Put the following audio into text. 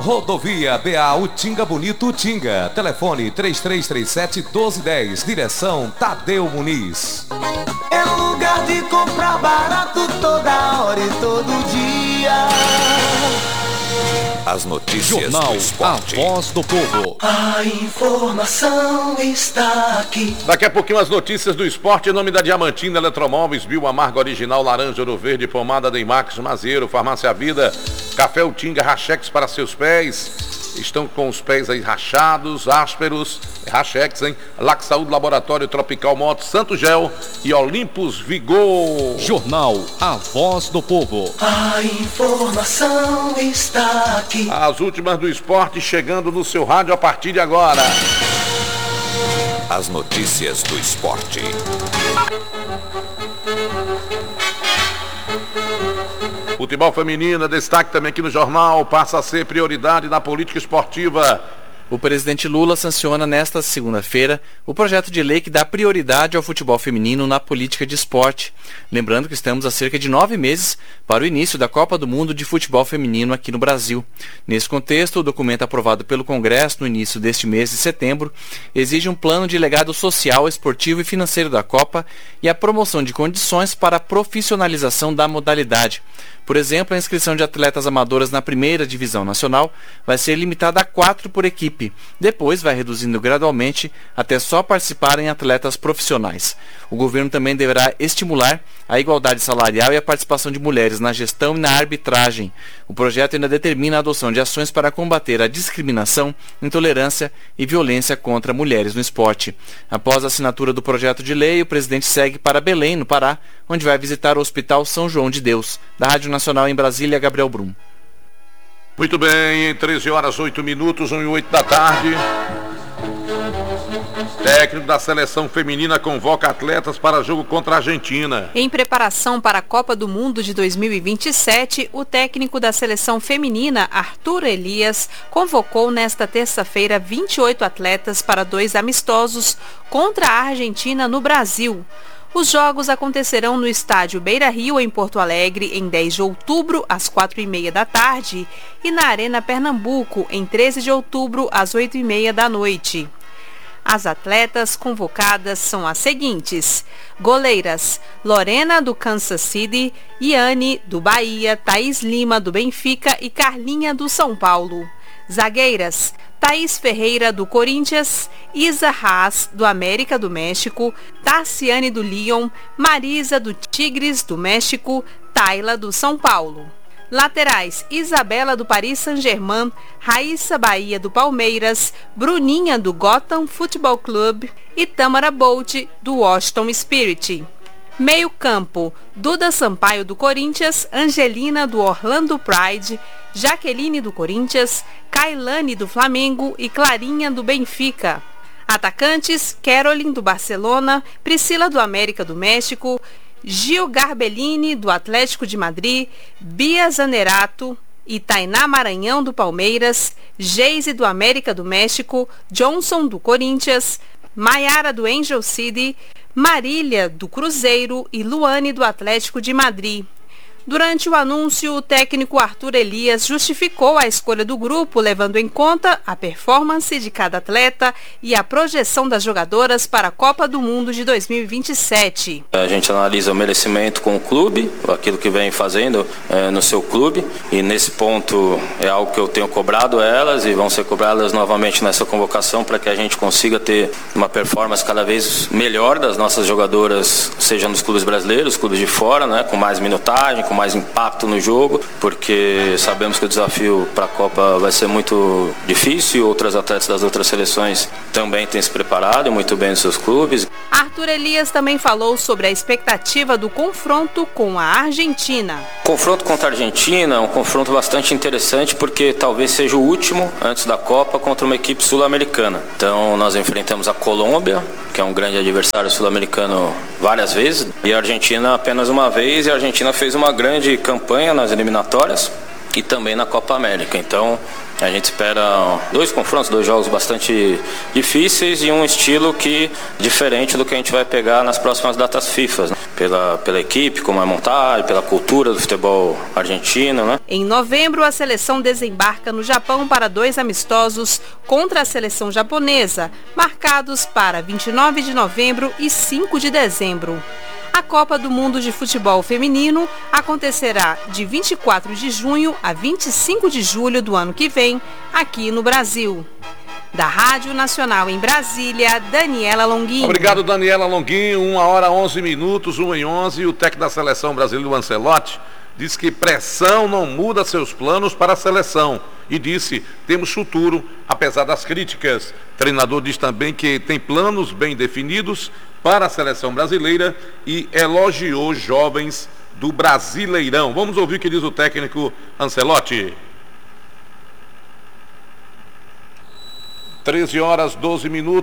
Rodovia BA Utinga Bonito Utinga. Telefone 3337-1210. Direção Tadeu Muniz. É lugar de comprar barato toda hora e todo dia. As notícias Jornal do Esporte. A Voz do Povo. A informação está aqui. Daqui a pouquinho as notícias do esporte em nome da Diamantina Eletromóveis, Bio Amargo Original, Laranja, Ouro Verde, Pomada Deimax, Mazeiro, Farmácia Vida, Café Utinga, Rachex para seus pés. Estão com os pés aí rachados, ásperos, Rachex, hein? Lac Saúde, Laboratório Tropical Moto, Santo Gel e Olympus Vigor. Jornal A Voz do Povo. A informação está aqui. As últimas do esporte chegando no seu rádio a partir de agora. As notícias do esporte. Futebol feminino, destaque também aqui no jornal, passa a ser prioridade na política esportiva. O presidente Lula sanciona nesta segunda-feira o projeto de lei que dá prioridade ao futebol feminino na política de esporte. Lembrando que estamos a cerca de 9 meses para o início da Copa do Mundo de Futebol Feminino aqui no Brasil. Nesse contexto, o documento aprovado pelo Congresso no início deste mês de setembro exige um plano de legado social, esportivo e financeiro da Copa e a promoção de condições para a profissionalização da modalidade. Por exemplo, a inscrição de atletas amadoras na primeira divisão nacional vai ser limitada a 4 por equipe. Depois vai reduzindo gradualmente até só participarem atletas profissionais. O governo também deverá estimular a igualdade salarial e a participação de mulheres na gestão e na arbitragem. O projeto ainda determina a adoção de ações para combater a discriminação, intolerância e violência contra mulheres no esporte. Após a assinatura do projeto de lei, o presidente segue para Belém, no Pará, onde vai visitar o Hospital São João de Deus. Da Rádio Nacional em Brasília, Gabriel Brum. Muito bem, em 13 horas 8 minutos, 1h08 da tarde. Técnico da seleção feminina convoca atletas para jogo contra a Argentina. Em preparação para a Copa do Mundo de 2027, o técnico da seleção feminina, Arthur Elias, convocou nesta terça-feira 28 atletas para 2 amistosos contra a Argentina no Brasil. Os jogos acontecerão no estádio Beira-Rio, em Porto Alegre, em 10 de outubro, às 4h30 da tarde, e na Arena Pernambuco, em 13 de outubro, às 8h30 da noite. As atletas convocadas são as seguintes: goleiras, Lorena, do Kansas City, Iane, do Bahia, Thaís Lima, do Benfica e Carlinha, do São Paulo. Zagueiras, Thaís Ferreira, do Corinthians, Isa Haas, do América do México, Tarciane, do Lyon, Marisa, do Tigres do México, Tayla, do São Paulo. Laterais, Isabela, do Paris Saint-Germain, Raíssa Bahia, do Palmeiras, Bruninha, do Gotham Futebol Clube e Tamara Bolt, do Washington Spirit. Meio campo, Duda Sampaio, do Corinthians, Angelina, do Orlando Pride, Jaqueline, do Corinthians, Kailane, do Flamengo e Clarinha, do Benfica. Atacantes, Caroline, do Barcelona, Priscila, do América do México, Gil Garbellini, do Atlético de Madrid, Bia Zanerato e Tainá Maranhão, do Palmeiras, Geise, do América do México, Johnson, do Corinthians, Maiara, do Angel City, Marília, do Cruzeiro e Luane, do Atlético de Madrid. Durante o anúncio, o técnico Arthur Elias justificou a escolha do grupo, levando em conta a performance de cada atleta e a projeção das jogadoras para a Copa do Mundo de 2027. A gente analisa o merecimento com o clube, aquilo que vem fazendo no seu clube, e nesse ponto é algo que eu tenho cobrado elas e vão ser cobradas novamente nessa convocação para que a gente consiga ter uma performance cada vez melhor das nossas jogadoras, seja nos clubes brasileiros, clubes de fora, né, com mais minutagem, com mais impacto no jogo, porque sabemos que o desafio para a Copa vai ser muito difícil e outras atletas das outras seleções também têm se preparado muito bem nos seus clubes. Arthur Elias também falou sobre a expectativa do confronto com a Argentina. O confronto contra a Argentina é um confronto bastante interessante porque talvez seja o último antes da Copa contra uma equipe sul-americana. Então nós enfrentamos a Colômbia, que é um grande adversário sul-americano várias vezes, e a Argentina apenas uma vez, e a Argentina fez uma grande campanha nas eliminatórias e também na Copa América. Então a gente espera 2 confrontos, 2 jogos bastante difíceis e um estilo diferente do que a gente vai pegar nas próximas datas FIFA, né? pela equipe, como é montado, pela cultura do futebol argentino, né? Em novembro, a seleção desembarca no Japão para 2 amistosos contra a seleção japonesa, marcados para 29 de novembro e 5 de dezembro. A Copa do Mundo de Futebol Feminino acontecerá de 24 de junho a 25 de julho do ano que vem, aqui no Brasil. Da Rádio Nacional em Brasília, Daniela Longuinho. Obrigado, Daniela Longuinho. 1h11, 1h11. O técnico da seleção brasileira, o Ancelotti, diz que pressão não muda seus planos para a seleção. E disse, temos futuro, apesar das críticas. O treinador diz também que tem planos bem definidos para a seleção brasileira e elogiou jovens do Brasileirão. Vamos ouvir o que diz o técnico Ancelotti. 13h12.